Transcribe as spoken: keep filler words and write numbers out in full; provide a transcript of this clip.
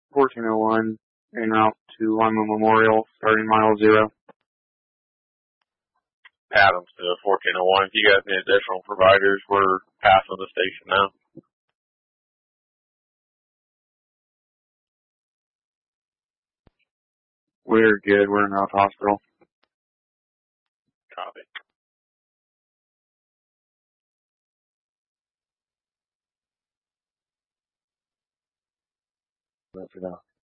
fourteen oh one, en route to Lima Memorial, starting mile zero. Adams to fourteen oh one. If you guys need additional providers, we're passing the station now. We're good. We're in Route Hospital. Copy. That's enough.